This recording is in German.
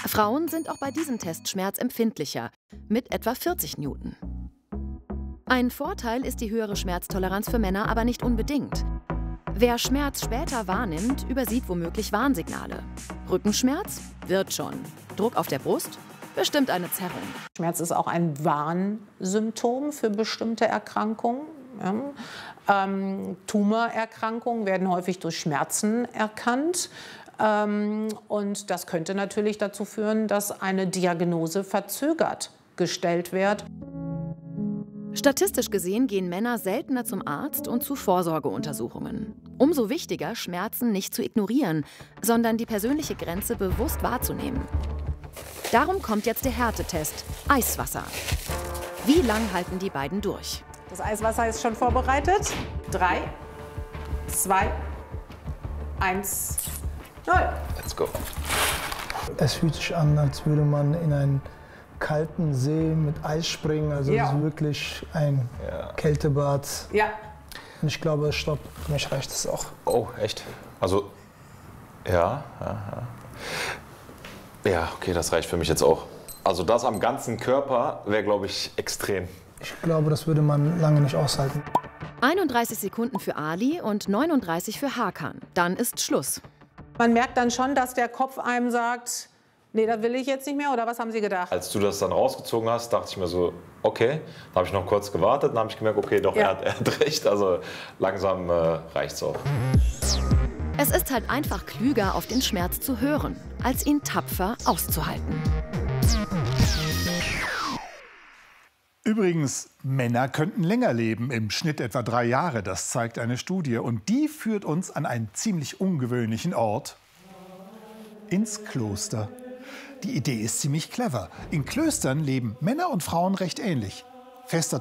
Frauen sind auch bei diesem Test schmerzempfindlicher, mit etwa 40 Newton. Ein Vorteil ist die höhere Schmerztoleranz für Männer aber nicht unbedingt. Wer Schmerz später wahrnimmt, übersieht womöglich Warnsignale. Rückenschmerz? Wird schon. Druck auf der Brust? Bestimmt eine Zerrung. Schmerz ist auch ein Warnsymptom für bestimmte Erkrankungen. Ja. Tumorerkrankungen werden häufig durch Schmerzen erkannt. Und das könnte natürlich dazu führen, dass eine Diagnose verzögert gestellt wird. Statistisch gesehen gehen Männer seltener zum Arzt und zu Vorsorgeuntersuchungen. Umso wichtiger, Schmerzen nicht zu ignorieren, sondern die persönliche Grenze bewusst wahrzunehmen. Darum kommt jetzt der Härtetest, Eiswasser. Wie lang halten die beiden durch? Das Eiswasser ist schon vorbereitet. 3, 2, 1, 0. Let's go. Es fühlt sich an, als würde man in einen kalten See mit Eis springen. Also ja. Es ist wirklich ein Kältebad. Ja. Und ich glaube, stopp, für mich reicht es auch. Oh, echt? Also, ja. Ja, okay, das reicht für mich jetzt auch. Also das am ganzen Körper wäre, glaube ich, extrem. Ich glaube, das würde man lange nicht aushalten. 31 Sekunden für Ali und 39 für Hakan. Dann ist Schluss. Man merkt dann schon, dass der Kopf einem sagt, nee, das will ich jetzt nicht mehr, oder was haben Sie gedacht? Als du das dann rausgezogen hast, dachte ich mir so, okay. Dann habe ich noch kurz gewartet, dann habe ich gemerkt, okay, doch, er hat recht. Also langsam reicht's auch. Es ist halt einfach klüger, auf den Schmerz zu hören, als ihn tapfer auszuhalten. Übrigens, Männer könnten länger leben, im Schnitt etwa 3 Jahre. Das zeigt eine Studie. Und die führt uns an einen ziemlich ungewöhnlichen Ort: ins Kloster. Die Idee ist ziemlich clever. In Klöstern leben Männer und Frauen recht ähnlich. Fester